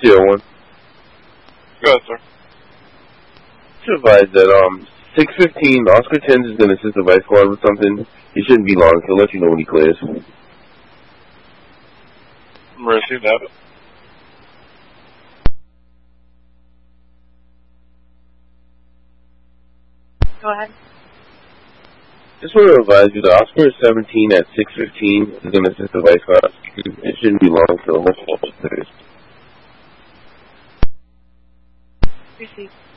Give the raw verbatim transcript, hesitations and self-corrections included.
zero one. Go ahead, sir. To advise that um six fifteen, Oscar ten is going to assist the Vice Squad with something. He shouldn't be long. He'll let you know when he clears. Receive that. Go ahead. Just want to advise you that Oscar seventeen at six fifteen is going to assist the Vice Squad. It shouldn't be long. So he'll let you know when he clears. Receive.